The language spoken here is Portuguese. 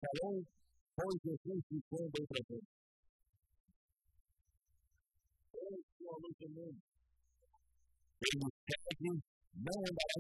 Shalom, foi Jesus dizendo outra vez. Ele me segue, não andará